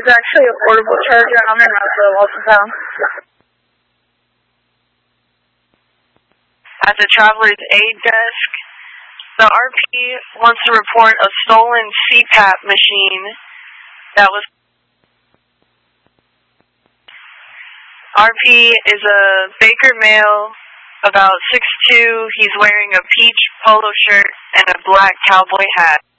It's actually a portable charger. I'm in Roswell, Walton. At the Traveler's Aid Desk, the RP wants to report a stolen CPAP machine that was... RP is a Baker male, about 6'2". He's wearing a peach polo shirt and a black cowboy hat.